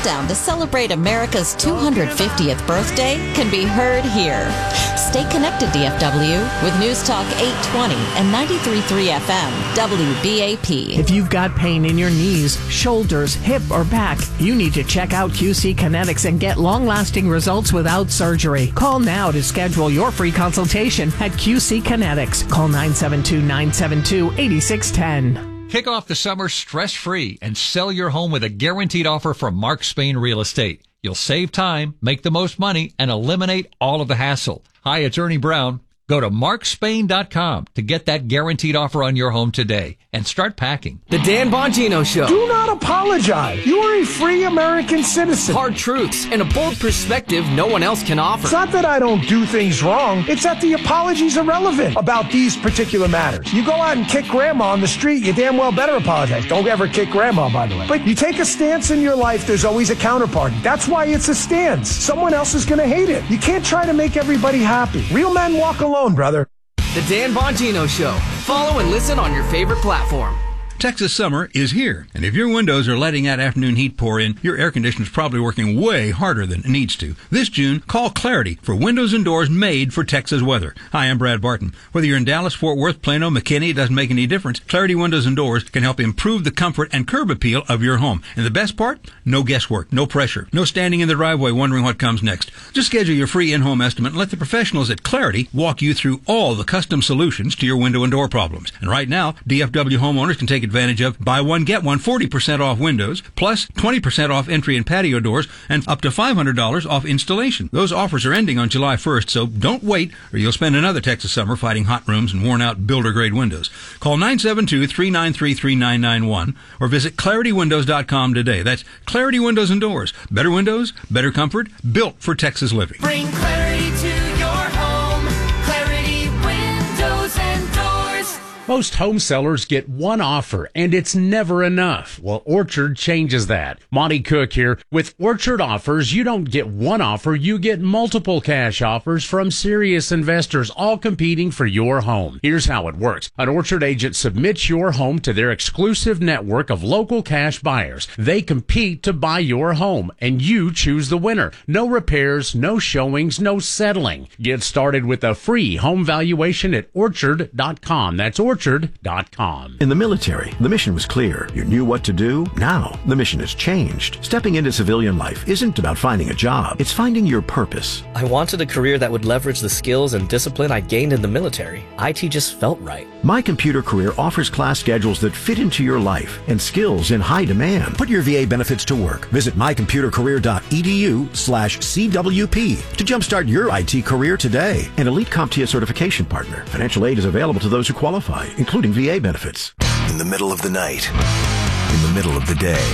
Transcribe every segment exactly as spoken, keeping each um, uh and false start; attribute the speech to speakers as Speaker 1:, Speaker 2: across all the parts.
Speaker 1: countdown to celebrate America's two hundred fiftieth birthday can be heard here. Stay connected, D F W, with News Talk eight twenty and ninety-three point three F M, W B A P.
Speaker 2: If you've got pain in your knees, shoulders, hip, or back, you need to check out Q C Kinetics and get long-lasting results without surgery. Call now to schedule your free consultation at Q C Kinetics. Call nine seven two, nine seven two, eight six one zero.
Speaker 3: Kick off the summer stress-free and sell your home with a guaranteed offer from Mark Spain Real Estate. You'll save time, make the most money, and eliminate all of the hassle. Hi, it's Ernie Brown. Go to mark spain dot com to get that guaranteed offer on your home today and start packing.
Speaker 4: The Dan Bongino Show.
Speaker 5: Do not apologize. You are a free American citizen.
Speaker 4: Hard truths and a bold perspective no one else can offer.
Speaker 5: It's not that I don't do things wrong. It's that the apology's irrelevant about these particular matters. You go out and kick grandma on the street, you damn well better apologize. Don't ever kick grandma, by the way. But you take a stance in your life, there's always a counterparty. That's why it's a stance. Someone else is going to hate it. You can't try to make everybody happy. Real men walk alone, brother.
Speaker 4: The Dan Bongino Show. Follow and listen on your favorite platform.
Speaker 6: Texas summer is here, and if your windows are letting that afternoon heat pour in, your air conditioner's probably working way harder than it needs to. This June, call Clarity for windows and doors made for Texas weather. Hi, I'm Brad Barton. Whether you're in Dallas, Fort Worth, Plano, McKinney, it doesn't make any difference. Clarity Windows and Doors can help improve the comfort and curb appeal of your home. And the best part? No guesswork, no pressure, no standing in the driveway wondering what comes next. Just schedule your free in-home estimate and let the professionals at Clarity walk you through all the custom solutions to your window and door problems. And right now, D F W homeowners can take advantage of buy one, get one, forty percent off windows, plus twenty percent off entry and patio doors, and up to five hundred dollars off installation. Those offers are ending on July first, so don't wait, or you'll spend another Texas summer fighting hot rooms and worn-out builder-grade windows. Call nine seven two, three nine three, three nine nine one or visit clarity windows dot com today. That's Clarity Windows and Doors. Better windows, better comfort, built for Texas living.
Speaker 7: Bring clarity to your home. Clarity Windows and Doors.
Speaker 8: Most home sellers get one offer, and it's never enough. Well, Orchard changes that. Monty Cook here. With Orchard offers, you don't get one offer, you get multiple cash offers from serious investors, all competing for your home. Here's how it works. An Orchard agent submits your home to their exclusive network of local cash buyers. They compete to buy your home, and you choose the winner. No repairs, no showings, no settling. Get started with a free home valuation at orchard dot com. That's orchard dot com.
Speaker 9: In the military, the mission was clear. You knew what to do. Now, the mission has changed. Stepping into civilian life isn't about finding a job. It's finding your purpose.
Speaker 10: I wanted a career that would leverage the skills and discipline I gained in the military. I T just felt right.
Speaker 9: My Computer Career offers class schedules that fit into your life and skills in high demand. Put your V A benefits to work. Visit my computer career dot e d u slash C W P to jumpstart your I T career today. An Elite CompTIA certification partner. Financial aid is available to those who qualify, including V A benefits.
Speaker 11: In the middle of the night, in the middle of the day,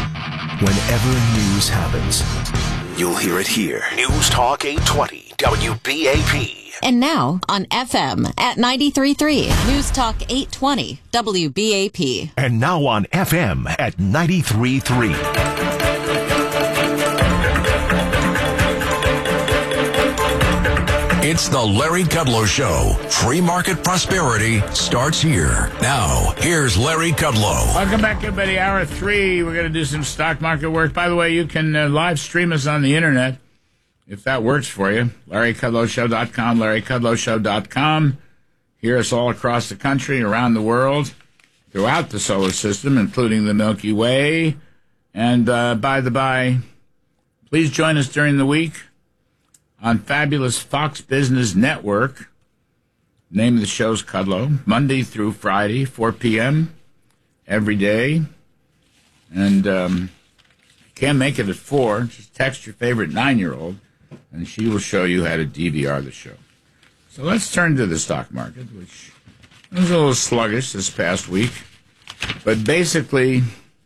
Speaker 11: whenever news happens, you'll hear it here. News Talk eight twenty, W B A P.
Speaker 1: And now on F M at ninety-three point three, News Talk eight twenty, W B A P.
Speaker 11: And now on F M at ninety-three point three. It's the Larry Kudlow Show. Free market prosperity starts here. Now, here's Larry Kudlow.
Speaker 12: Welcome back, everybody. Hour three. We're going to do some stock market work. By the way, you can uh, live stream us on the internet if that works for you. Larry Kudlow Show dot com, Larry Kudlow Show dot com. Hear us all across the country, around the world, throughout the solar system, including the Milky Way. And uh, by the by, please join us during the week on fabulous Fox Business Network. Name of the show's Kudlow. Monday through Friday, four p.m. every day. And um, if you can't make it at four, just text your favorite nine-year-old, and she will show you how to D V R the show. So let's turn to the stock market, which was a little sluggish this past week. But basically,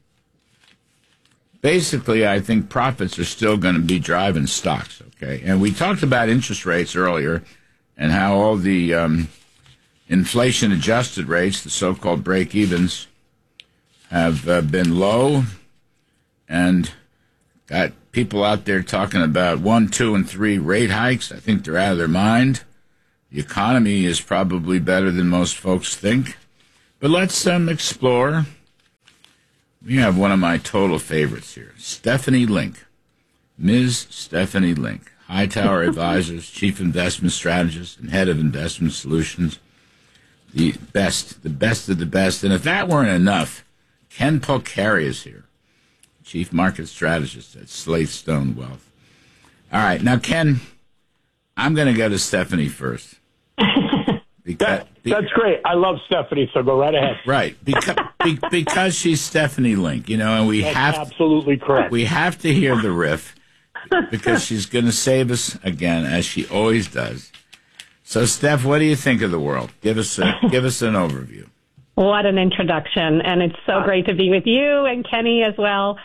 Speaker 12: basically, I think profits are still going to be driving stocks. Okay, and we talked about interest rates earlier and how all the um, inflation-adjusted rates, the so-called break-evens, have uh, been low, and got people out there talking about one, two, and three rate hikes. I think they're out of their mind. The economy is probably better than most folks think. But let's um, explore We have one of my total favorites here, Stephanie Link. Miz Stephanie Link, Hightower Advisors, Chief Investment Strategist and Head of Investment Solutions. The best, the best of the best. And if that weren't enough, Ken Polcari is here, Chief Market Strategist at Slate Stone Wealth. All right, now, Ken, I'm going to go to Stephanie first.
Speaker 13: Because, that, that's great. I love Stephanie, so go right ahead.
Speaker 12: Right, because, be, because she's Stephanie Link, you know, and we
Speaker 13: that's
Speaker 12: have
Speaker 13: absolutely correct.
Speaker 12: We have to hear the riff because she's going to save us again, as she always does. So, Steph, what do you think of the world? Give us a, give us an overview.
Speaker 14: What an introduction, and it's so great to be with you and Kenny as well.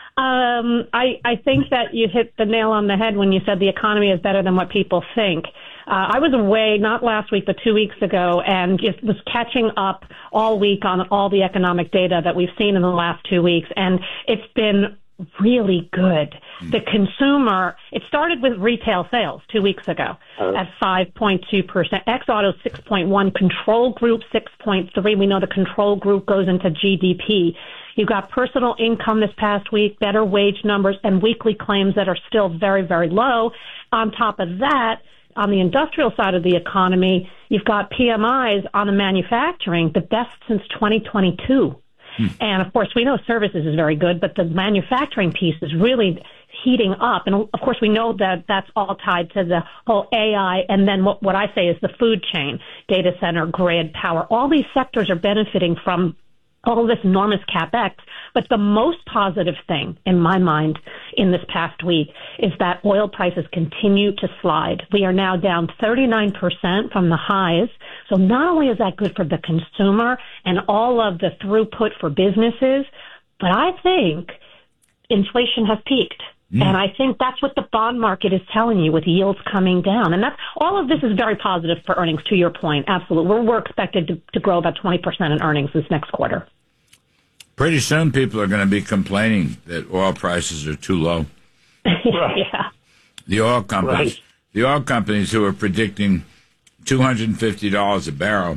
Speaker 14: Um, I, I think that you hit the nail on the head when you said the economy is better than what people think. Uh, I was away, not last week, but two weeks ago, and just was catching up all week on all the economic data that we've seen in the last two weeks, and it's been really good. The consumer, it started with retail sales two weeks ago at five point two percent. Ex-auto six point one, control group six point three. We know the control group goes into G D P. You've got personal income this past week, better wage numbers, and weekly claims that are still very, very low. On top of that, on the industrial side of the economy, you've got P M Is on the manufacturing, the best since twenty twenty-two. Hmm. And, of course, we know services is very good, but the manufacturing piece is really heating up. And, of course, we know that that's all tied to the whole A I and then what, what I say is the food chain, data center, grid, power. All these sectors are benefiting from all of this enormous capex. But the most positive thing, in my mind, in this past week is that oil prices continue to slide. We are now down thirty-nine percent from the highs. So not only is that good for the consumer and all of the throughput for businesses, but I think inflation has peaked. Mm. And I think that's what the bond market is telling you with yields coming down. And that's all of this is very positive for earnings, to your point. Absolutely. We're, we're expected to, to grow about twenty percent in earnings this next quarter.
Speaker 12: Pretty soon people are going to be complaining that oil prices are too low.
Speaker 14: Yeah.
Speaker 12: The oil companies,
Speaker 13: Right.
Speaker 12: the oil companies who are predicting two hundred fifty dollars a barrel,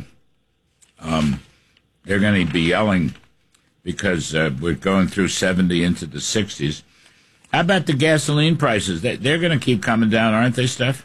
Speaker 12: um, they're going to be yelling because uh, we're going through seventy into the sixties. How about the gasoline prices? They, they're going to keep coming down, aren't they, Steph?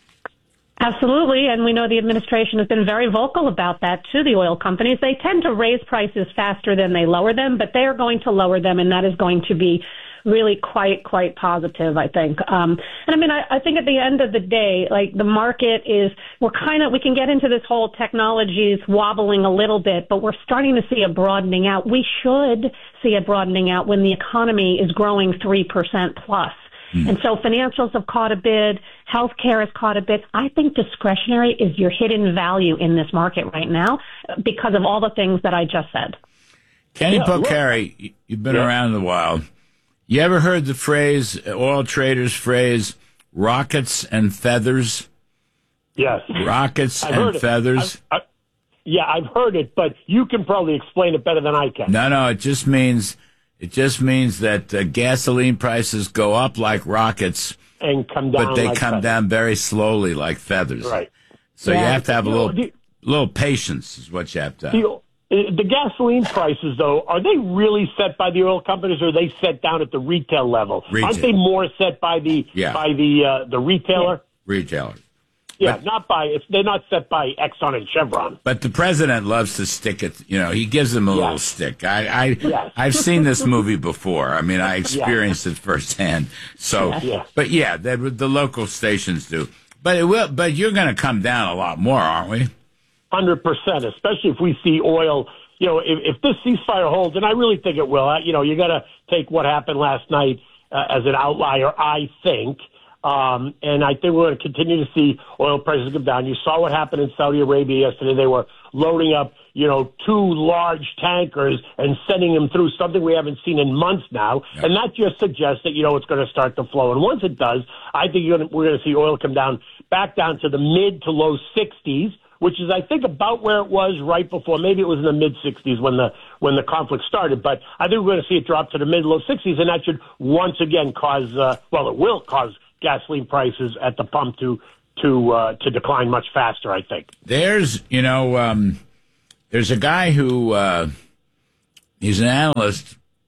Speaker 14: Absolutely, and we know the administration has been very vocal about that to the oil companies. They tend to raise prices faster than they lower them, but they are going to lower them, and that is going to be really quite, quite positive, I think. Um, and I mean, I, I think at the end of the day, like the market is, we're kind of, we can get into this whole technologies wobbling a little bit, but we're starting to see a broadening out. We should see a broadening out when the economy is growing three percent plus. And so financials have caught a bid. Healthcare has caught a bid. I think discretionary is your hidden value in this market right now because of all the things that I just said.
Speaker 12: Kenny
Speaker 13: Yeah,
Speaker 12: Polcari, you've been
Speaker 13: Yeah.
Speaker 12: around a while. You ever heard the phrase, oil traders phrase, rockets and feathers?
Speaker 13: Yes.
Speaker 12: Rockets
Speaker 13: I've heard
Speaker 12: and
Speaker 13: it.
Speaker 12: feathers?
Speaker 13: I, I, yeah, I've heard it, but you can probably explain it better than I can.
Speaker 12: No, no, it just means it just means that uh, gasoline prices go up like rockets,
Speaker 13: And come down
Speaker 12: but they
Speaker 13: like
Speaker 12: come
Speaker 13: feathers.
Speaker 12: down very slowly like feathers.
Speaker 13: Right.
Speaker 12: So you
Speaker 14: Yeah.
Speaker 12: have to have a
Speaker 13: You know,
Speaker 12: little
Speaker 13: the-
Speaker 12: little patience is what you have to have.
Speaker 13: The, the gasoline prices, though, are they really set by the oil companies, or are they set down at the retail level?
Speaker 12: Retail.
Speaker 13: Aren't they more set by the
Speaker 12: Yeah.
Speaker 13: by the uh, the retailer?
Speaker 12: Retailers.
Speaker 13: Yeah,
Speaker 12: But-
Speaker 13: not by. It's, they're not set by Exxon and Chevron.
Speaker 12: But the president loves to stick it. You know, he gives them a little
Speaker 13: Yes.
Speaker 12: stick. I, I,
Speaker 13: Yes.
Speaker 12: I've seen this movie before. I mean, I experienced it firsthand. So,
Speaker 13: Yes. Yes.
Speaker 12: but yeah, that the local stations do. But it will. But you're going to come down a lot more, aren't we?
Speaker 13: Hundred percent, especially if we see oil. You know, if, if this ceasefire holds, and I really think it will. You know, you got to take what happened last night uh, as an outlier. I think. Um, and I think we're going to continue to see oil prices come down. You saw what happened in Saudi Arabia yesterday. They were loading up, you know, two large tankers and sending them through, something we haven't seen in months now.
Speaker 12: Yeah.
Speaker 13: And that just suggests that, you know, it's going to start to flow. And once it does, I think you're gonna, we're going to see oil come down back down to the mid to low sixties, which is, I think, about where it was right before. Maybe it was in the mid sixties when the when the conflict started. But I think we're going to see it drop to the mid low sixties, and that should once again cause, uh, well, it will cause gasoline prices at the pump to to uh, to decline much faster, I think.
Speaker 12: There's, you know, um, there's a guy who uh, he's an analyst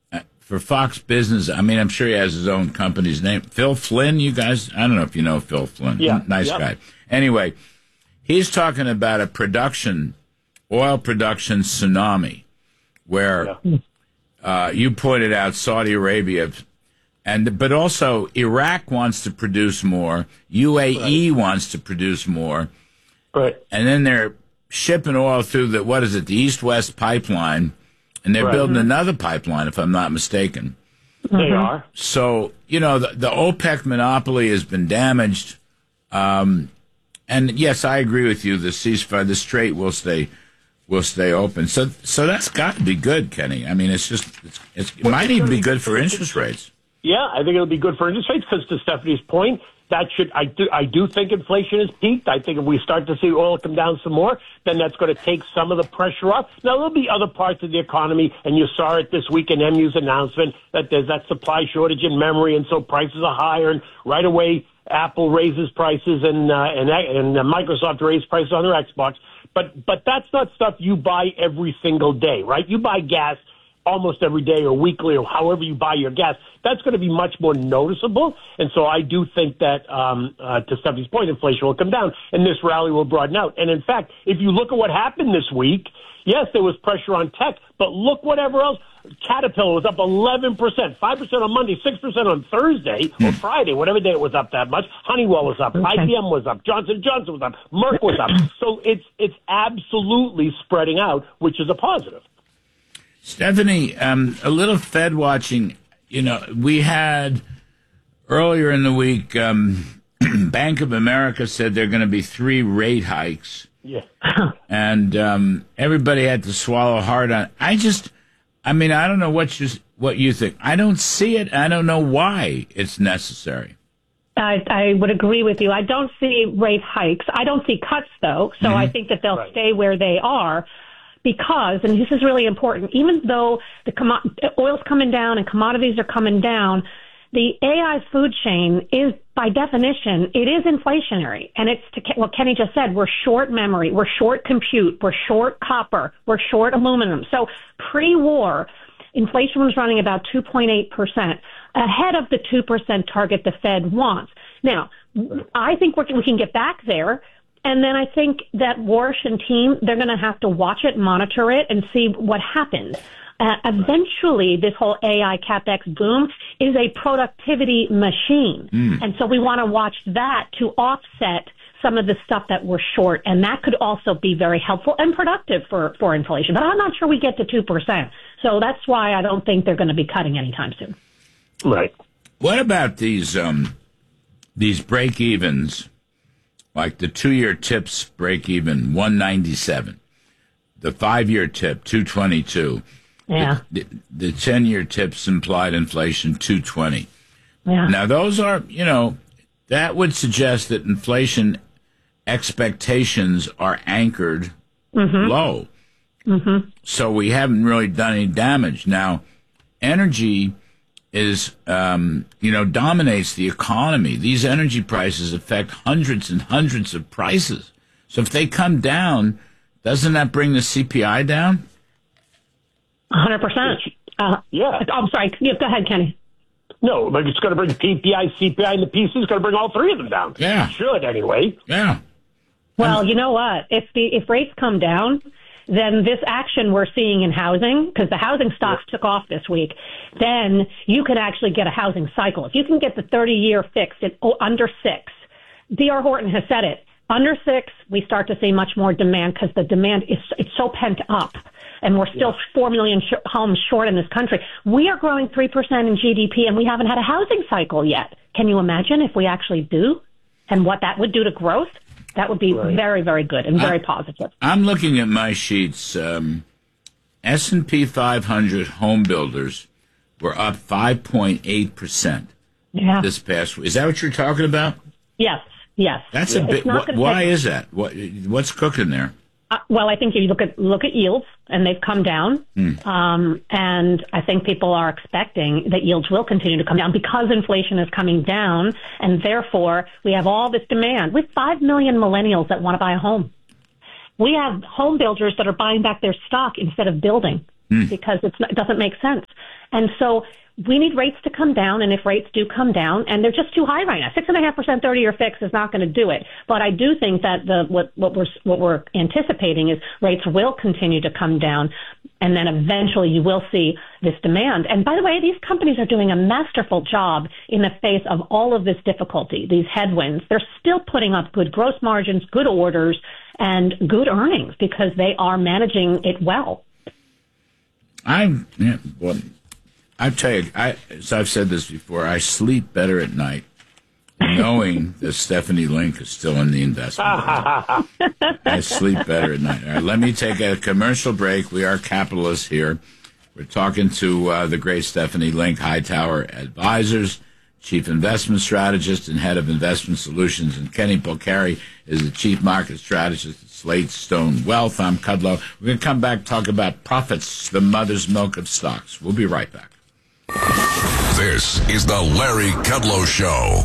Speaker 12: for Fox Business, I mean, I'm sure he has his own company's name. Phil Flynn, you guys, I don't know if you know Phil Flynn.
Speaker 13: Yeah.
Speaker 12: Nice
Speaker 13: Yep.
Speaker 12: guy. Anyway, he's talking about a production, oil production tsunami, where
Speaker 13: Yeah.
Speaker 12: uh, you pointed out Saudi Arabia, and but also Iraq wants to produce more, U A E wants to produce more,
Speaker 13: Right.
Speaker 12: and then they're shipping oil through the, what is it, the East-West pipeline, and they're
Speaker 13: Right.
Speaker 12: building another pipeline, if I'm not mistaken.
Speaker 13: They are.
Speaker 12: So, you know, the, the OPEC monopoly has been damaged. Um, and yes, I agree with you. The ceasefire, the strait will stay, will stay open. So, so that's got to be good, Kenny. I mean, it's just, it's, it's, it might even be good for interest rates.
Speaker 13: Yeah, I think it'll be good for interest rates because, to Stephanie's point, that should I do I do think inflation has peaked. I think if we start to see oil come down some more, then that's going to take some of the pressure off. Now there'll be other parts of the economy, and you saw it this week in M U's announcement that there's that supply shortage in memory, and so prices are higher. And right away, Apple raises prices, and uh, and and uh, Microsoft raised prices on their Xbox. But but that's not stuff you buy every single day, right? You buy gas almost every day or weekly or however you buy your gas. That's going to be much more noticeable. And so I do think that, um, uh, to Stephanie's point, inflation will come down and this rally will broaden out. And in fact, if you look at what happened this week, yes, there was pressure on tech, but look whatever else. Caterpillar was up eleven percent, five percent on Monday, six percent on Thursday or Friday, whatever day it was up that much. Honeywell was up, I B M was up, Johnson and Johnson was up, Merck was up. So it's, it's absolutely spreading out, which is a positive.
Speaker 12: Stephanie, um, a little Fed watching. You know, we had earlier in the week, um, Bank of America said there are going to be three rate hikes.
Speaker 13: Yeah.
Speaker 12: and um, everybody had to swallow hard on. I just, I mean, I don't know what you what you think. I don't see it. I don't know why it's necessary.
Speaker 14: I, I would agree with you. I don't see rate hikes. I don't see cuts, though. So
Speaker 12: Mm-hmm.
Speaker 14: I think that they'll stay where they are. Because, and this is really important, even though the commo- oil's coming down and commodities are coming down, the A I food chain is, by definition, it is inflationary. And it's to what Kenny just said, we're short memory, we're short compute, we're short copper, we're short aluminum. So pre-war, inflation was running about two point eight percent, ahead of the two percent target the Fed wants. Now, I think we're, we can get back there. And then I think that Warsh and team, they're going to have to watch it, monitor it, and see what happens. Uh, eventually, this whole A I CapEx boom is a productivity machine.
Speaker 15: Mm.
Speaker 14: And so we want to watch that to offset some of the stuff that we're short. And that could also be very helpful and productive for, for inflation. But I'm not sure we get to two percent. So that's why I don't think they're going to be cutting anytime soon.
Speaker 13: Right.
Speaker 12: What about these um, these break-evens? Like the two-year tips break even one ninety-seven, the five-year tip two twenty-two,
Speaker 14: Yeah.
Speaker 12: the, the ten-year tips implied inflation two twenty.
Speaker 14: Yeah.
Speaker 12: Now those are, you know, that would suggest that inflation expectations are anchored
Speaker 14: Mhm.
Speaker 12: low.
Speaker 14: Mm-hmm.
Speaker 12: So we haven't really done any damage. Now, energy is, um, you know, dominates the economy. These energy prices affect hundreds and hundreds of prices. So if they come down, doesn't that bring the C P I down?
Speaker 14: one hundred percent. Uh,
Speaker 13: yeah.
Speaker 14: I'm sorry. Yeah, go ahead, Kenny.
Speaker 13: No, like it's going to bring P P I, C P I, and the P C is going to bring all three of them down.
Speaker 12: Yeah.
Speaker 13: It should, anyway.
Speaker 12: Yeah.
Speaker 14: Well, you know what? If the if rates come down, then this action we're seeing in housing, because the housing stocks took off this week, then you could actually get a housing cycle. If you can get the thirty-year fixed at oh, under six, D R. Horton has said it, under six, we start to see much more demand because the demand is it's so pent up. And we're still four million sh- homes short in this country. We are growing three percent in G D P, and we haven't had a housing cycle yet. Can you imagine if we actually do and what that would do to growth? That would be
Speaker 12: Right.
Speaker 14: very, very good and very
Speaker 12: I-
Speaker 14: positive.
Speaker 12: I'm looking at my sheets. Um, S and P five hundred home builders were up five point eight percent
Speaker 14: Yeah.
Speaker 12: this past week. Is that what you're talking about?
Speaker 14: Yes, yes.
Speaker 12: That's a
Speaker 14: It's
Speaker 12: bit.
Speaker 14: not
Speaker 12: Wh-
Speaker 14: gonna
Speaker 12: why
Speaker 14: take-
Speaker 12: is that? What, what's cooking there?
Speaker 14: Uh, well, I think if you look at look at yields, and they've come down,
Speaker 12: Hmm.
Speaker 14: um, and I think people are expecting that yields will continue to come down because inflation is coming down, and therefore we have all this demand. We have five million millennials that want to buy a home. We have home builders that are buying back their stock instead of building.
Speaker 12: Hmm.
Speaker 14: because it's not, it doesn't make sense. And so we need rates to come down, and if rates do come down, and they're just too high right now, six and a half percent thirty-year fix is not going to do it. But I do think that the what what we're what we're anticipating is rates will continue to come down, and then eventually you will see this demand. And by the way, these companies are doing a masterful job in the face of all of this difficulty, these headwinds. They're still putting up good gross margins, good orders, and good earnings because they are managing it well.
Speaker 12: I'm, yeah, well, I tell you, I, as I've said this before, I sleep better at night knowing that Stephanie Link is still in the investment. I sleep better at night. All right, let me take a commercial break. We are capitalists here. We're talking to uh, the great Stephanie Link, Hightower Advisors, Chief Investment Strategist and Head of Investment Solutions, and Kenny Polcari is the Chief Market Strategist at Slate Stone Wealth. I'm Kudlow. We're going to come back and talk about profits, the mother's milk of stocks. We'll be right back.
Speaker 15: This is the Larry Kudlow Show.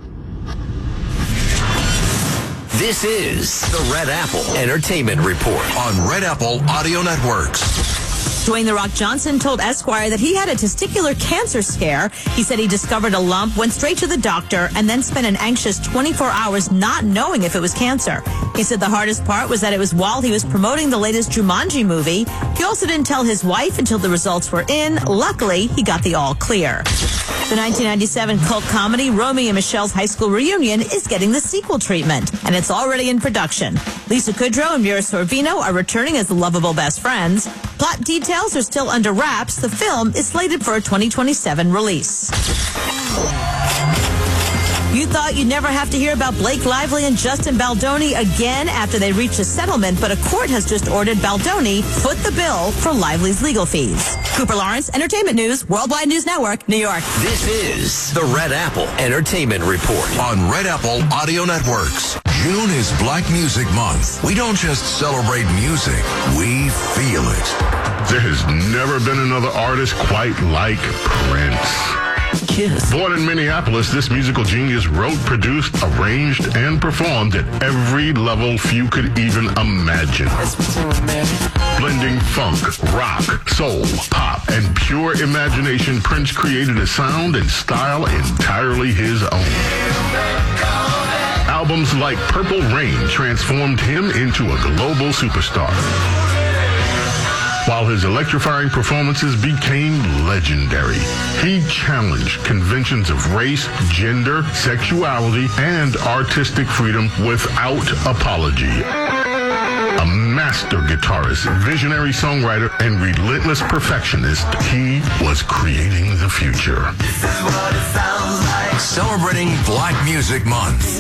Speaker 11: This is the Red Apple Entertainment Report
Speaker 15: on Red Apple Audio Networks.
Speaker 16: Dwayne "The Rock" Johnson told Esquire that he had a testicular cancer scare. He said he discovered a lump, went straight to the doctor, and then spent an anxious twenty-four hours not knowing if it was cancer. He said the hardest part was that it was while he was promoting the latest Jumanji movie. He also didn't tell his wife until the results were in. Luckily, he got the all clear. The nineteen ninety-seven cult comedy Romy and Michelle's High School Reunion is getting the sequel treatment, and it's already in production. Lisa Kudrow and Mira Sorvino are returning as the lovable best friends. Plot details are still under wraps. The film is slated for a twenty twenty-seven release. You thought you'd never have to hear about Blake Lively and Justin Baldoni again after they reached a settlement, but a court has just ordered Baldoni foot the bill for Lively's legal fees. Cooper Lawrence, Entertainment News, Worldwide News Network, New York.
Speaker 11: This is the Red Apple Entertainment Report
Speaker 15: on Red Apple Audio Networks. June is Black Music Month. We don't just celebrate music, we feel it.
Speaker 17: There has never been another artist quite like Prince.
Speaker 11: Kiss.
Speaker 17: Born in Minneapolis, this musical genius wrote, produced, arranged, and performed at every level few could even imagine. Blending funk, rock, soul, pop, and pure imagination, Prince created a sound and style entirely his own. Albums like Purple Rain transformed him into a global superstar, while his electrifying performances became legendary. He challenged conventions of race, gender, sexuality, and artistic freedom without apology. A master guitarist, visionary songwriter, and relentless perfectionist, he was creating the future.
Speaker 15: This is what it sounds like. Celebrating Black Music Month.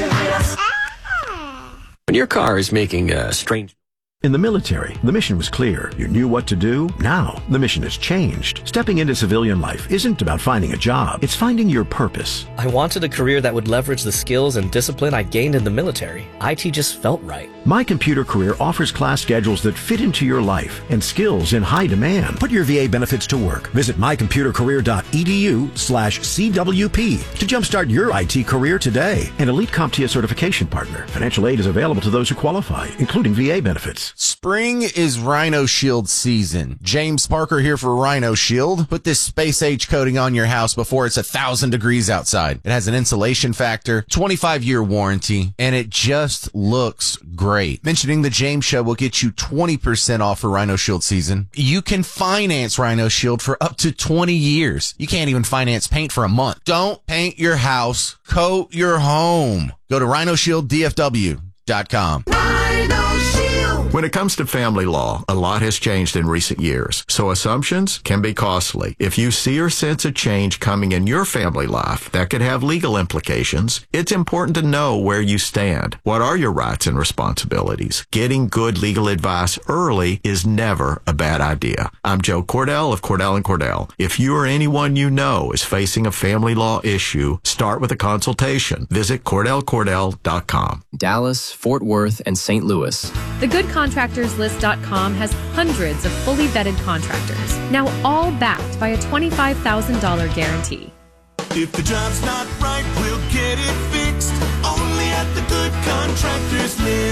Speaker 18: When your car is making a strange...
Speaker 9: In the military, the mission was clear. You knew what to do. Now, the mission has changed. Stepping into civilian life isn't about finding a job. It's finding your purpose.
Speaker 10: I wanted a career that would leverage the skills and discipline I gained in the military. I T just felt right.
Speaker 9: My Computer Career offers class schedules that fit into your life and skills in high demand. Put your V A benefits to work. Visit mycomputercareer.edu slash CWP to jumpstart your I T career today. An Elite CompTIA certification partner. Financial aid is available to those who qualify, including V A benefits.
Speaker 19: Spring is Rhino Shield season. James Parker here for Rhino Shield. Put this space age coating on your house before it's a thousand degrees outside. It has an insulation factor, twenty-five year warranty, and it just looks great. Mentioning the James Show will get you twenty percent off for Rhino Shield season. You can finance Rhino Shield for up to twenty years. You can't even finance paint for a month. Don't paint your house, coat your home. Go to rhino shield d f w dot com.
Speaker 20: When it comes to family law, a lot has changed in recent years, so assumptions can be costly. If you see or sense a change coming in your family life that could have legal implications, it's important to know where you stand. What are your rights and responsibilities? Getting good legal advice early is never a bad idea. I'm Joe Cordell of Cordell and Cordell. If you or anyone you know is facing a family law issue, start with a consultation. Visit cordell cordell dot com.
Speaker 18: Dallas, Fort Worth, and Saint Louis.
Speaker 21: The good contractors list dot com has hundreds of fully vetted contractors, now all backed by a twenty-five thousand dollars guarantee.
Speaker 7: If the job's not right, we'll get it fixed. Only at the Good Contractors List.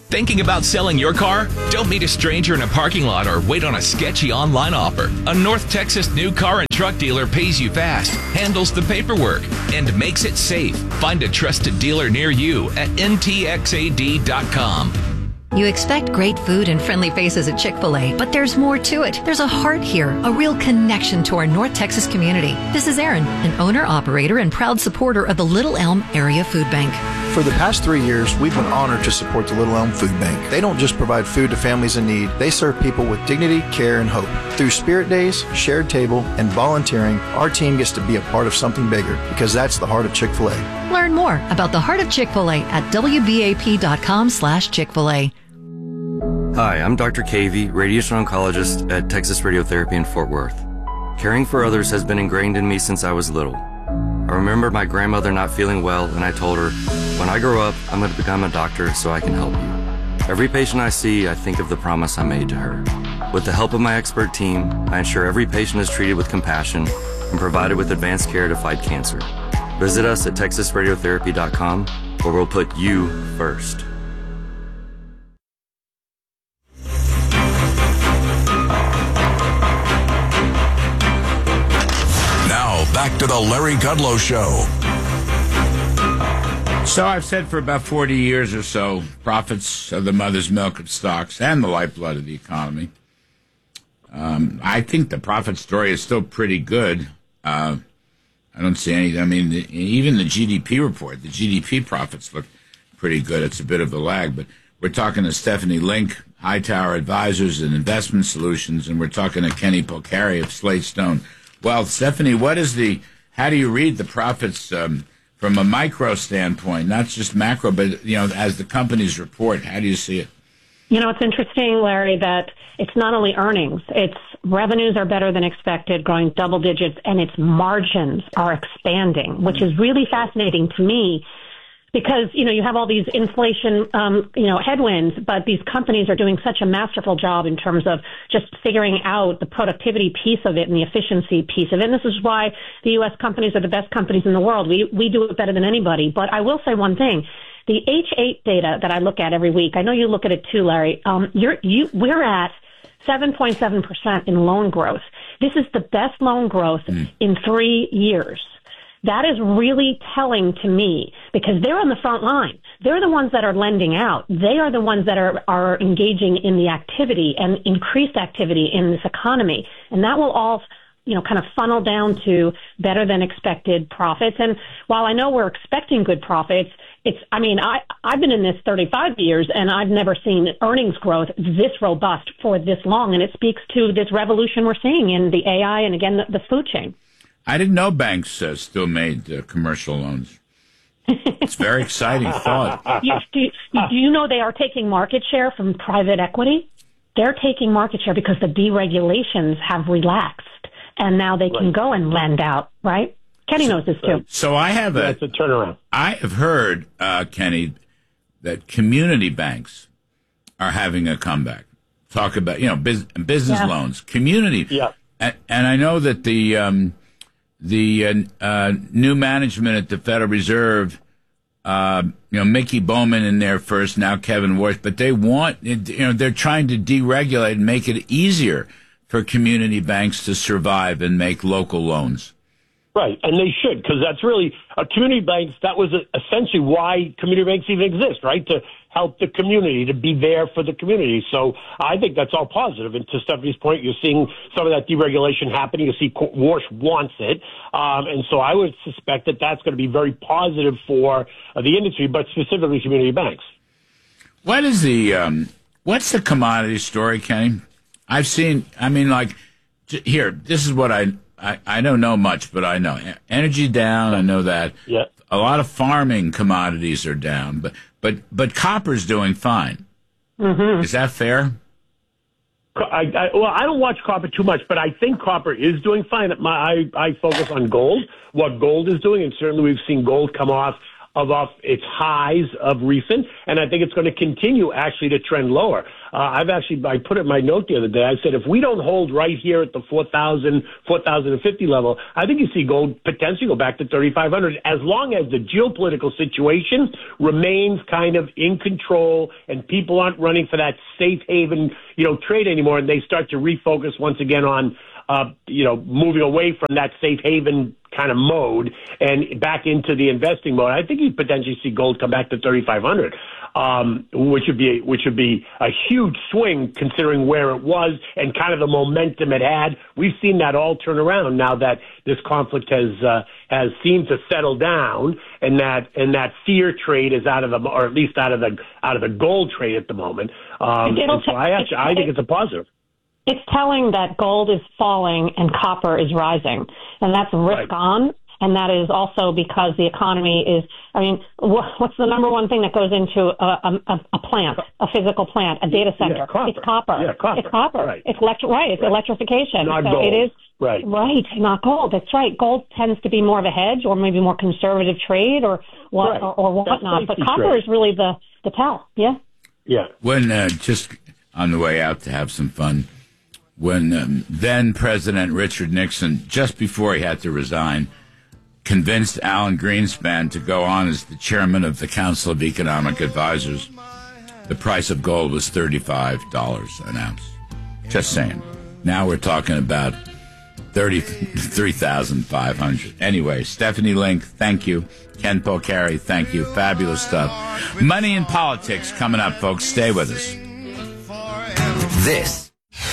Speaker 2: Thinking about selling your car? Don't meet a stranger in a parking lot or wait on a sketchy online offer. A North Texas new car and truck dealer pays you fast, handles the paperwork, and makes it safe. Find a trusted dealer near you at N T X A D dot com.
Speaker 22: You expect great food and friendly faces at Chick-fil-A, but there's more to it. There's a heart here, a real connection to our North Texas community. This is Erin, an owner-operator and proud supporter of the Little Elm Area Food Bank.
Speaker 23: For the past three years, we've been honored to support the Little Elm Food Bank. They don't just provide food to families in need, they serve people with dignity, care, and hope. Through Spirit Days, Shared Table, and volunteering, our team gets to be a part of something bigger, because that's the heart of Chick-fil-A.
Speaker 22: Learn more about the heart of Chick-fil-A at W B A P dot com slash Chick-fil-A.
Speaker 24: Hi, I'm Doctor Cavey, radiation oncologist at Texas Radiotherapy in Fort Worth. Caring for others has been ingrained in me since I was little. I remember my grandmother not feeling well, and I told her, when I grow up, I'm going to become a doctor so I can help you. Every patient I see, I think of the promise I made to her. With the help of my expert team, I ensure every patient is treated with compassion and provided with advanced care to fight cancer. Visit us at Texas Radiotherapy dot com, where we'll put you first.
Speaker 15: Back to the Larry Kudlow Show.
Speaker 12: So I've said for about forty years or so, profits are the mother's milk of stocks and the lifeblood of the economy. Um, I think the profit story is still pretty good. Uh, I don't see any, I mean, the, even the G D P report, the G D P profits look pretty good. It's a bit of a lag, but we're talking to Stephanie Link, Hightower Advisors and Investment Solutions, and we're talking to Kenny Polcari of Slate Stone. Well, Stephanie, what is the, how do you read the profits um, from a micro standpoint, not just macro, but, you know, as the companies report, how do you see it?
Speaker 14: You know, it's interesting, Larry, that it's not only earnings, it's revenues are better than expected, growing double digits, and its margins are expanding, which is really fascinating to me. Because, you know, you have all these inflation, um, you know, headwinds, but these companies are doing such a masterful job in terms of just figuring out the productivity piece of it and the efficiency piece of it. And this is why the U S companies are the best companies in the world. We we do it better than anybody. But I will say one thing. The H eight data that I look at every week, I know you look at it too, Larry, um, you're, you, we're at seven point seven percent in loan growth. This is the best loan growth mm. in three years. That is really telling to me because they're on the front line. They're the ones that are lending out. They are the ones that are, are engaging in the activity and increased activity in this economy. And that will all, you know, kind of funnel down to better than expected profits. And while I know we're expecting good profits, it's, I mean, I, I've been in this thirty-five years and I've never seen earnings growth this robust for this long. And it speaks to this revolution we're seeing in the A I and, again, the, the food chain.
Speaker 12: I didn't know banks uh, still made uh, commercial loans. It's a very exciting thought.
Speaker 14: You, do, do you know they are taking market share from private equity? They're taking market share because the deregulations have relaxed, and now they can go and lend out, right? Kenny knows this, too.
Speaker 12: So I have a...
Speaker 13: That's a turnaround.
Speaker 12: I have heard, uh, Kenny, that community banks are having a comeback. Talk about, you know, biz, business yeah. loans, community.
Speaker 13: Yeah.
Speaker 12: And, and I know that the... Um, The uh, uh, new management at the Federal Reserve, uh, you know, Mickey Bowman in there first, now Kevin Warsh, but they want, you know, they're trying to deregulate and make it easier for community banks to survive and make local loans.
Speaker 13: Right, and they should, because that's really, uh, community banks, that was essentially why community banks even exist, right, to help the community, to be there for the community. So I think that's all positive. And to Stephanie's point, you're seeing some of that deregulation happening. You see Warsh wants it. Um, and so I would suspect that that's going to be very positive for uh, the industry, but specifically community banks.
Speaker 12: What is the, um, what's the commodity story, Kenny? I've seen, I mean, like, here, this is what I... I, I don't know much, but I know energy down. I know that.
Speaker 13: Yeah.
Speaker 12: A lot of farming commodities are down, but but but copper's doing fine.
Speaker 13: Mm-hmm.
Speaker 12: Is that fair?
Speaker 13: I, I, well, I don't watch copper too much, but I think copper is doing fine. My, I, I focus on gold, what gold is doing, and certainly we've seen gold come off of off its highs of recent, and I think it's going to continue actually to trend lower. Uh, I've actually, I put it in my note the other day, I said if we don't hold right here at the four thousand, four thousand fifty level, I think you see gold potentially go back to thirty-five hundred as long as the geopolitical situation remains kind of in control and people aren't running for that safe haven, you know, trade anymore, and they start to refocus once again on, uh, you know, moving away from that safe haven kind of mode and back into the investing mode. I think you potentially see gold come back to thirty-five hundred, um, which would be which would be a huge swing considering where it was and kind of the momentum it had. We've seen that all turn around now that this conflict has uh, has seemed to settle down, and that and that fear trade is out of the, or at least out of the out of the gold trade at the moment. Um, and so I actually I think it's a positive.
Speaker 14: It's telling that gold is falling and copper is rising, and that's risk on. And that is also because the economy is, I mean, what's the number one thing that goes into a, a, a plant, a physical plant, a data center?
Speaker 13: Yeah, copper.
Speaker 14: It's copper.
Speaker 13: Yeah, copper.
Speaker 14: It's copper.
Speaker 13: Right.
Speaker 14: It's electri- right. It's
Speaker 13: right.
Speaker 14: electrification.
Speaker 13: Not
Speaker 14: so
Speaker 13: gold.
Speaker 14: it is
Speaker 13: right.
Speaker 14: Right. Not gold. That's right. Gold tends to be more of a hedge or maybe more conservative trade or what
Speaker 13: right.
Speaker 14: or, or whatnot. But copper
Speaker 13: trade.
Speaker 14: is really the the tell. Yeah.
Speaker 13: Yeah.
Speaker 12: When uh, just on the way out to have some fun. When um, then President Richard Nixon, just before he had to resign, convinced Alan Greenspan to go on as the chairman of the Council of Economic Advisors, the price of gold was thirty-five dollars an ounce. Just saying. Now we're talking about thirty-three thousand five hundred dollars. Anyway, Stephanie Link, thank you. Ken Polcari, thank you. Fabulous stuff. Money and politics coming up, folks. Stay with us.
Speaker 11: This.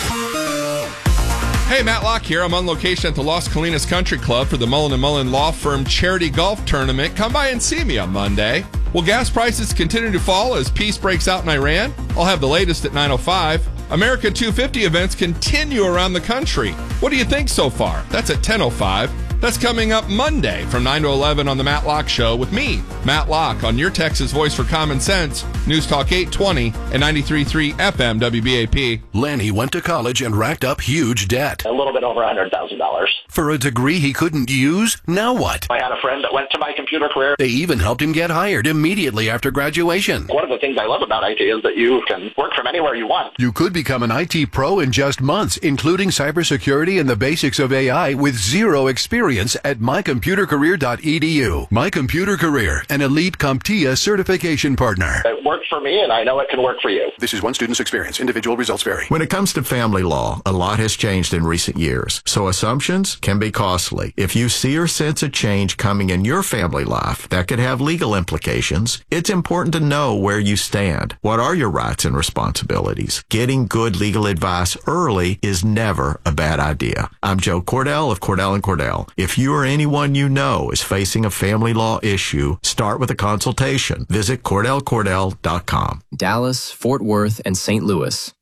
Speaker 3: Hey, Matt Locke here. I'm on location at the Las Colinas Country Club for the Mullen and Mullen Law Firm Charity Golf Tournament. Come by and see me on Monday. Will gas prices continue to fall as peace breaks out in Iran? I'll have the latest at nine oh five. America two fifty events continue around the country. What do you think so far? That's at ten oh five. That's coming up Monday from nine to eleven on the Matt Locke Show with me, Matt Locke, on your Texas Voice for Common Sense, News Talk eight twenty and ninety-three point three F M W B A P.
Speaker 15: Lanny went to college and racked up huge debt.
Speaker 4: A little bit over one hundred thousand dollars.
Speaker 15: For a degree he couldn't use, now what?
Speaker 4: I had a friend that went to My Computer Career.
Speaker 15: They even helped him get hired immediately after graduation.
Speaker 4: One of the things I love about I T is that you can work from anywhere you want.
Speaker 15: You could become an I T pro in just months, including cybersecurity and the basics of A I with zero experience at my computer career dot e d u. My Computer Career, an elite CompTIA certification partner.
Speaker 4: It worked for me, and I know it can work for you.
Speaker 15: This is one student's experience. Individual results vary.
Speaker 20: When it comes to family law, a lot has changed in recent years, so assumptions can be costly. If you see or sense a change coming in your family life that could have legal implications, it's important to know where you stand. What are your rights and responsibilities? Getting good legal advice early is never a bad idea. I'm Joe Cordell of Cordell and Cordell. If you or anyone you know is facing a family law issue, start with a consultation. Visit cordell cordell dot com.
Speaker 18: Dallas, Fort Worth, and Saint Louis.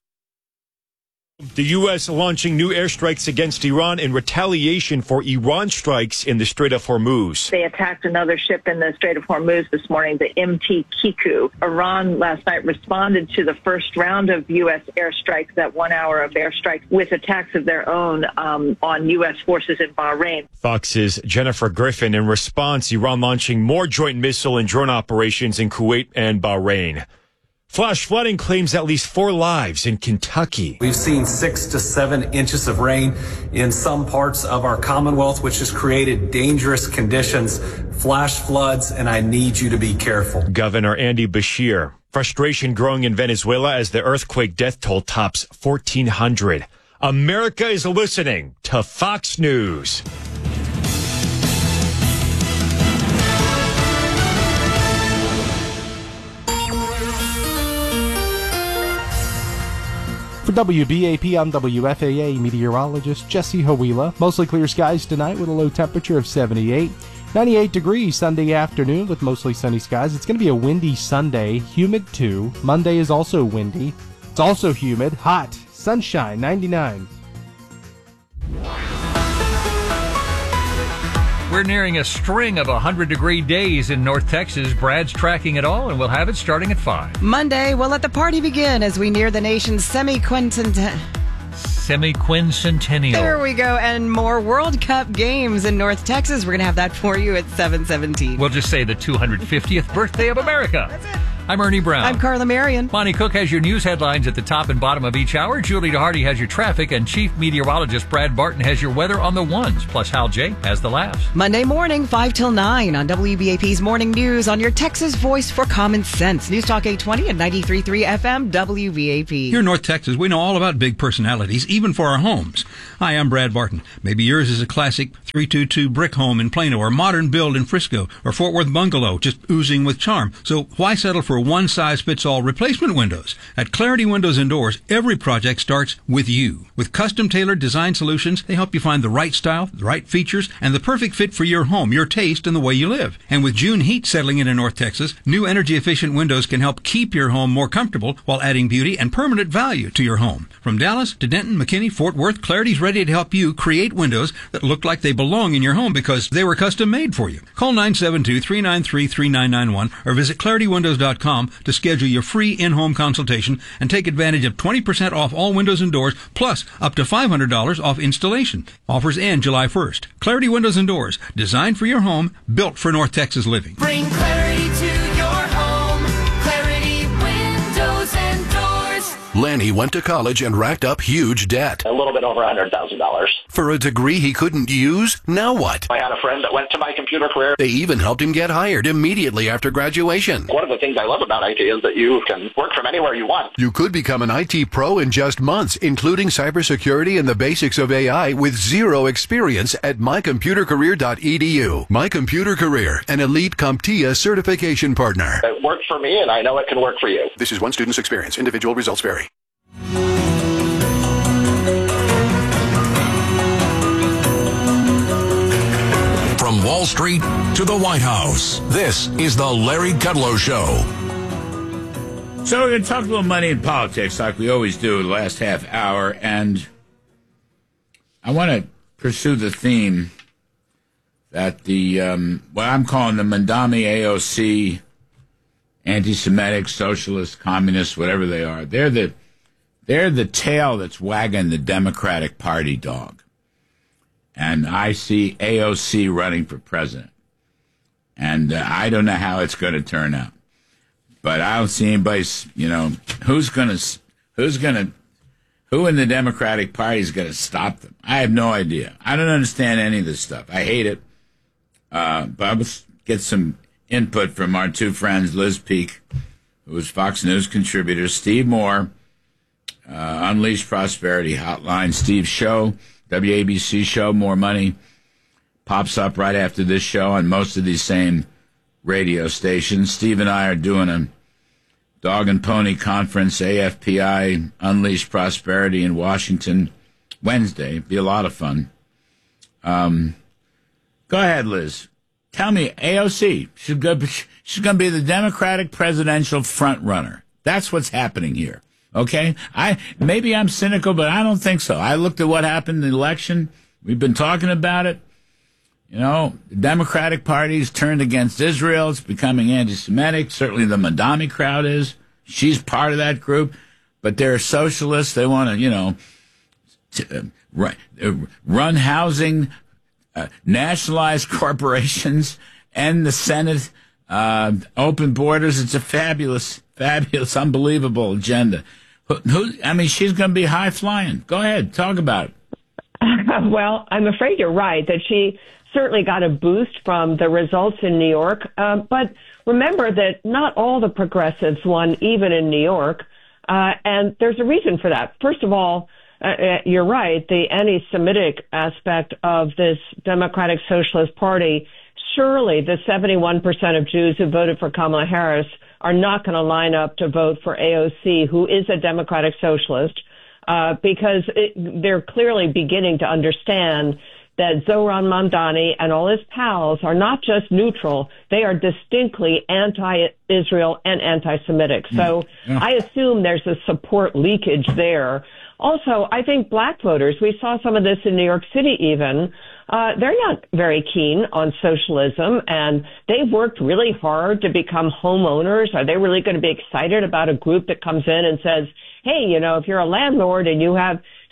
Speaker 5: The U S launching new airstrikes against Iran in retaliation for Iran strikes in the Strait of Hormuz.
Speaker 6: They attacked another ship in the Strait of Hormuz this morning, the M T Kiku. Iran last night responded to the first round of U S airstrikes, that one hour of airstrikes, with attacks of their own um, on U S forces in Bahrain.
Speaker 5: Fox's Jennifer Griffin. In response, Iran launching more joint missile and drone operations in Kuwait and Bahrain. Flash flooding claims at least four lives in Kentucky.
Speaker 25: We've seen six to seven inches of rain in some parts of our Commonwealth, which has created dangerous conditions, flash floods, and I need you to be careful.
Speaker 5: Governor Andy Beshear. Frustration growing in Venezuela as the earthquake death toll tops fourteen hundred. America is listening to Fox News.
Speaker 26: For W B A P, I'm W F A A meteorologist Jesse Hawila. Mostly clear skies tonight with a low temperature of seventy-eight. ninety-eight degrees Sunday afternoon with mostly sunny skies. It's going to be a windy Sunday, humid too. Monday is also windy. It's also humid, hot, sunshine, ninety-nine.
Speaker 27: We're nearing a string of one hundred degree days in North Texas. Brad's tracking it all, and we'll have it starting at five.
Speaker 28: Monday, we'll let the party begin as we near the nation's semi-quincentennial.
Speaker 27: semi-quincentennial.
Speaker 1: There we go. And more World Cup games in North Texas. We're going to have that for you at seven seventeen.
Speaker 27: We'll just say the two hundred fiftieth birthday of America. That's it. I'm Ernie Brown.
Speaker 1: I'm Carla Marion.
Speaker 27: Monty Cook has your news headlines at the top and bottom of each hour. Julie DeHardy has your traffic, and Chief Meteorologist Brad Barton has your weather on the ones. Plus, Hal J has the laughs.
Speaker 1: Monday morning, five till nine on W B A P's Morning News on your Texas voice for common sense. News Talk eight twenty and ninety-three point three F M, W B A P.
Speaker 8: Here in North Texas, we know all about big personalities, even for our homes. Hi, I'm Brad Barton. Maybe yours is a classic three two two brick home in Plano, or modern build in Frisco, or Fort Worth bungalow, just oozing with charm. So why settle for one-size-fits-all replacement windows? At Clarity Windows and Doors, every project starts with you. With custom-tailored design solutions, they help you find the right style, the right features, and the perfect fit for your home, your taste, and the way you live. And with June heat settling in in North Texas, new energy-efficient windows can help keep your home more comfortable while adding beauty and permanent value to your home. From Dallas to Denton, McKinney, Fort Worth, Clarity's ready to help you create windows that look like they belong in your home because they were custom made for you. Call nine seven two, three nine three, three nine nine one or visit clarity windows dot com to schedule your free in-home consultation and take advantage of twenty percent off all windows and doors, plus up to five hundred dollars off installation. Offers end July first. Clarity Windows and Doors, designed for your home, built for North Texas living.
Speaker 7: Bring clarity to your home. Clarity Windows and Doors.
Speaker 15: Lanny went to college and racked up huge debt.
Speaker 4: A little bit over one hundred thousand dollars.
Speaker 15: For a degree he couldn't use? Now what?
Speaker 4: I had a friend that went to my computer career.
Speaker 15: They even helped him get hired immediately after graduation.
Speaker 4: One of the things I love about I T is that you can work from anywhere you want.
Speaker 15: You could become an I T pro in just months, including cybersecurity and the basics of A I with zero experience at my computer career dot e d u. My Computer Career, an elite CompTIA certification partner.
Speaker 4: It worked for me, and I know it can work for you.
Speaker 15: This is one student's experience. Individual results vary.
Speaker 11: From Wall Street to the White House, this is the Larry Kudlow Show.
Speaker 12: So we're going to talk a little money and politics like we always do the last half hour, and I want to pursue the theme that the, um, what I'm calling the Mandami A O C, anti-Semitic, socialist, communist, whatever they are, they're the, they're the tail that's wagging the Democratic Party dog. And I see A O C running for president. And uh, I don't know how it's going to turn out. But I don't see anybody's, you know, who's going to, who's going to, who in the Democratic Party is going to stop them? I have no idea. I don't understand any of this stuff. I hate it. Uh, but I will get some input from our two friends, Liz Peek, who is Fox News contributor, Steve Moore, uh, Unleash Prosperity Hotline, Steve's show, W A B C show, More Money, pops up right after this show on most of these same radio stations. Steve and I are doing a dog and pony conference, A F P I, Unleash Prosperity in Washington, Wednesday. Be a lot of fun. Um, go ahead, Liz. Tell me, A O C, she's going to be the Democratic presidential front runner. That's what's happening here. Okay, I maybe I'm cynical, but I don't think so. I looked at what happened in the election. We've been talking about it. You know, the Democratic Party's turned against Israel. It's becoming anti-Semitic. Certainly the Mandami crowd is. She's part of that group. But they're socialists. They want to, you know, t- uh, run, uh, run housing, uh, nationalize corporations, end the Senate, uh, open borders. It's a fabulous, fabulous, unbelievable agenda. Who, who I mean, she's going to be high flying. Go ahead, talk about it.
Speaker 9: Well, I'm afraid you're right that she certainly got a boost from the results in New York. Uh, but remember that not all the progressives won, even in New York. Uh, and there's a reason for that. First of all, uh, you're right, the anti-Semitic aspect of this Democratic Socialist Party, surely the seventy-one percent of Jews who voted for Kamala Harris are not going to line up to vote for A O C, who is a Democratic Socialist, uh, because it, they're clearly beginning to understand that Zohran Mamdani and all his pals are not just neutral, they are distinctly anti-Israel and anti-Semitic. So yeah. I assume there's a support leakage there. Also, I think black voters, we saw some of this in New York City even, uh, they're not very keen on socialism, and they've worked really hard to become homeowners. Are they really going to be excited about a group that comes in and says, hey, you know, if you're a landlord and you have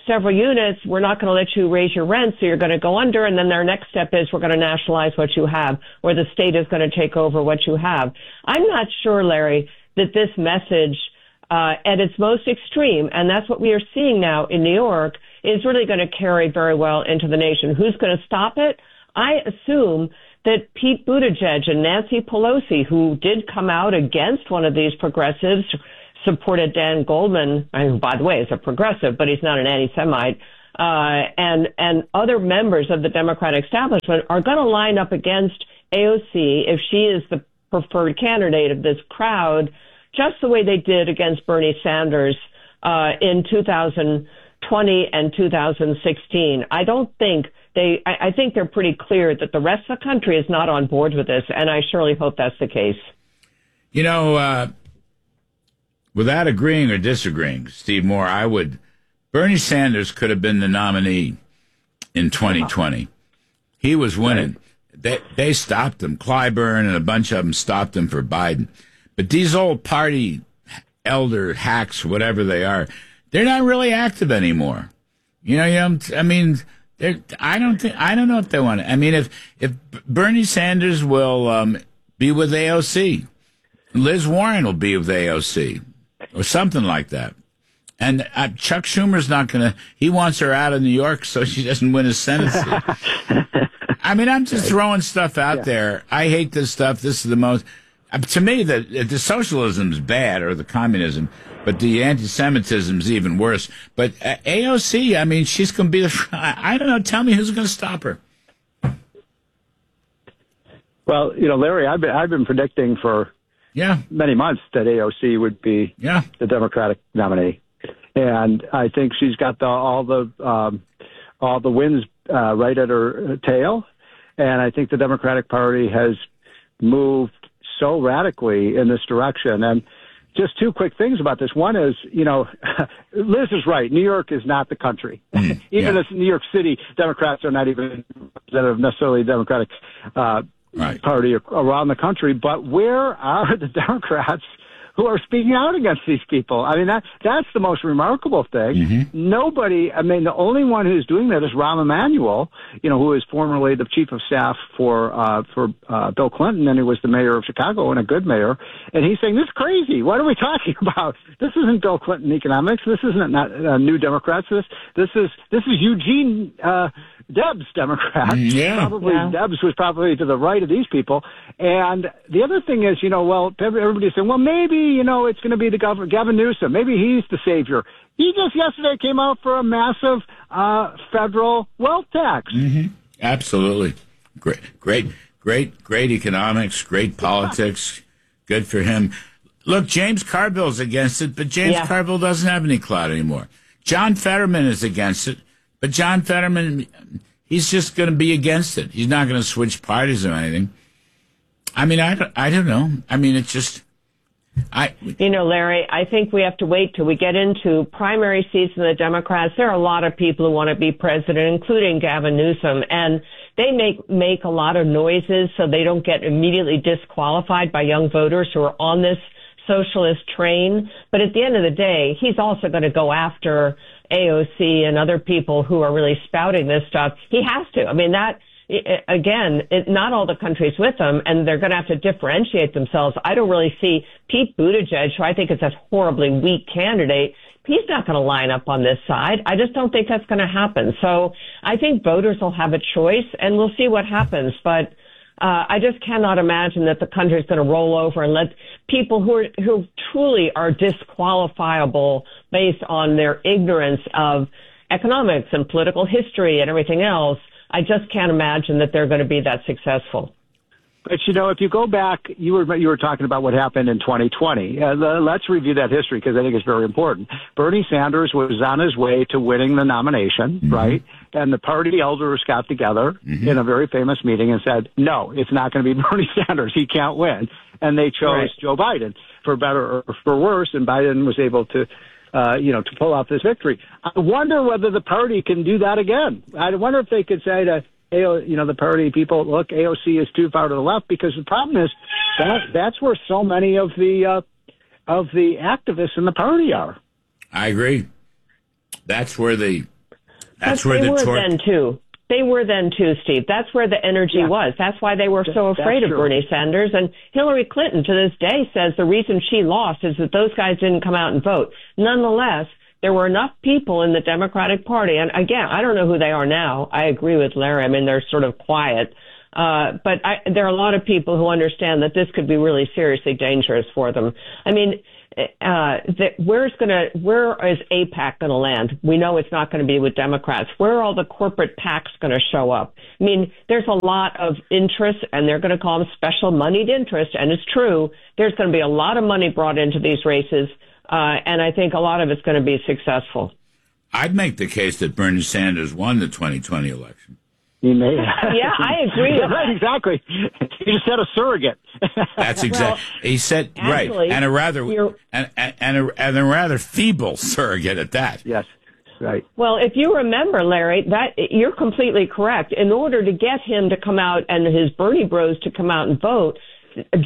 Speaker 9: several units. We're not going to let you raise your rent, so you're going to go under. And then their next step is we're going to nationalize what you have, or the state is going to take over what you have. I'm not sure, Larry, that this message uh, at its most extreme, and that's what we are seeing now in New York, is really going to carry very well into the nation. Who's going to stop it? I assume that Pete Buttigieg and Nancy Pelosi, who did come out against one of these progressives, supported Dan Goldman, who, by the way, is a progressive, but he's not an anti-Semite, uh, and, and other members of the Democratic establishment are going to line up against A O C if she is the preferred candidate of this crowd, just the way they did against Bernie Sanders uh, in two thousand twenty and two thousand sixteen. I don't think they, I, I think they're pretty clear that the rest of the country is not on board with this, and I surely hope that's the case.
Speaker 12: You know, uh, without agreeing or disagreeing, Steve Moore, I would, Bernie Sanders could have been the nominee in twenty twenty. He was winning. They, they stopped him. Clyburn and a bunch of them stopped him for Biden. But these old party elder hacks, whatever they are, they're not really active anymore. You know, you know I mean, they're, I don't think, I don't know if they want to. I mean, if, if Bernie Sanders will um, be with A O C, Liz Warren will be with A O C, or something like that. And uh, Chuck Schumer's not going to, he wants her out of New York so she doesn't win a Senate seat. I mean, I'm just throwing stuff out yeah. there. I hate this stuff. This is the most, uh, to me, the, the socialism's bad, or the communism, but the anti-Semitism's even worse. But uh, A O C, I mean, she's going to be the, I, I don't know, tell me who's going to stop her.
Speaker 2: Well, you know, Larry, I've been, I've been predicting for
Speaker 12: yeah.
Speaker 2: many months that A O C would be
Speaker 12: yeah.
Speaker 2: the Democratic nominee. And I think she's got the, all the um, all the wins uh, right at her tail. And I think the Democratic Party has moved so radically in this direction. And just two quick things about this. One is, you know, Liz is right. New York is not the country.
Speaker 12: Mm,
Speaker 2: even
Speaker 12: yeah.
Speaker 2: as New York City, Democrats are not even representative necessarily Democratic uh,
Speaker 12: right.
Speaker 2: Party around the country. But where are the Democrats who are speaking out against these people? I mean, that that's the most remarkable thing.
Speaker 12: Mm-hmm.
Speaker 2: Nobody, I mean, the only one who's doing that is Rahm Emanuel, you know, who is formerly the chief of staff for uh, for uh, Bill Clinton, and he was the mayor of Chicago, and a good mayor. And he's saying, this is crazy. What are we talking about? This isn't Bill Clinton economics. This isn't not, uh, New Democrats. This this is this is Eugene uh, Debs Democrats.
Speaker 12: Yeah.
Speaker 2: Probably
Speaker 9: Yeah.
Speaker 2: Debs was probably to the right of these people. And the other thing is, you know, well, everybody's saying, well, maybe, you know, it's going to be the governor, Gavin Newsom. Maybe he's the savior. He just yesterday came out for a massive uh, federal wealth tax.
Speaker 12: Mm-hmm. Absolutely. Great, great, great, great economics, great politics. Good for him. Look, James Carville's against it, but James
Speaker 9: Yeah.
Speaker 12: Carville doesn't have any clout anymore. John Fetterman is against it, but John Fetterman, he's just going to be against it. He's not going to switch parties or anything. I mean, I don't, I don't know. I mean, it's just, I.
Speaker 9: You know, Larry, I think we have to wait till we get into primary seats in the Democrats. There are a lot of people who want to be president, including Gavin Newsom, and they make make a lot of noises so they don't get immediately disqualified by young voters who are on this socialist train. But at the end of the day, he's also going to go after A O C and other people who are really spouting this stuff. He has to. I mean, that, again, it, not all the country's with them, and they're going to have to differentiate themselves. I don't really see Pete Buttigieg, who I think is a horribly weak candidate. He's not going to line up on this side. I just don't think that's going to happen. So I think voters will have a choice, and we'll see what happens. But uh, I just cannot imagine that the country is going to roll over and let people who are, who truly are disqualifiable based on their ignorance of economics and political history and everything else. I just can't imagine that they're going to be that successful.
Speaker 2: But, you know, if you go back, you were you were talking about what happened in twenty twenty. Uh, let's review that history because I think it's very important. Bernie Sanders was on his way to winning the nomination, mm-hmm. right? And the party elders got together mm-hmm. in a very famous meeting and said, no, it's not going to be Bernie Sanders. He can't win. And they chose right. Joe Biden, for better or for worse, and Biden was able to Uh, you know, to pull off this victory. I wonder whether the party can do that again. I wonder if they could say to, you know, the party people, look, A O C is too far to the left, because the problem is that that's where so many of the uh, of the activists in the party are.
Speaker 12: I agree. That's where the That's
Speaker 9: but
Speaker 12: where
Speaker 9: they
Speaker 12: the
Speaker 9: were
Speaker 12: tor-
Speaker 9: then too. They were then too, Steve. That's where the energy
Speaker 2: Yeah.
Speaker 9: was. That's why they were so
Speaker 2: That's
Speaker 9: afraid of
Speaker 2: true.
Speaker 9: Bernie Sanders. And Hillary Clinton, to this day, says the reason she lost is that those guys didn't come out and vote. Nonetheless, there were enough people in the Democratic Party, and again, I don't know who they are now. I agree with Larry. I mean, they're sort of quiet. Uh, but I, there are a lot of people who understand that this could be really seriously dangerous for them. I mean, uh, that where's gonna, where is AIPAC going to land? We know it's not going to be with Democrats. Where are all the corporate PACs going to show up? I mean, there's a lot of interest, and they're going to call them special moneyed interest, and it's true. There's going to be a lot of money brought into these races. Uh, and I think a lot of it's going to be successful.
Speaker 12: I'd make the case that Bernie Sanders won the twenty twenty election.
Speaker 2: He may.
Speaker 9: Yeah, I agree with
Speaker 2: Right,
Speaker 9: that.
Speaker 2: exactly. He just said a surrogate.
Speaker 12: That's exactly. He said
Speaker 9: actually,
Speaker 12: right, and a rather
Speaker 9: you're-
Speaker 12: and, and, and, a, and a rather feeble surrogate at that.
Speaker 2: Yes, right.
Speaker 9: Well, if you remember, Larry, that you're completely correct. In order to get him to come out and his Bernie bros to come out and vote,